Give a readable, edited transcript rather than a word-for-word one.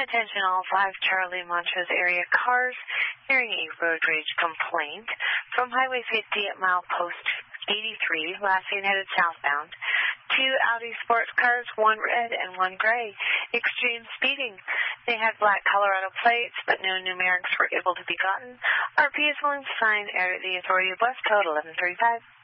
Attention all 5 Charlie Montrose area cars hearing a road rage complaint from Highway 50 at milepost 83, last seen headed southbound. 2 Audi sports cars, 1 red and 1 gray. Extreme speeding. They had black Colorado plates, but no numerics were able to be gotten. RP is willing to sign the authority of West Code 1135.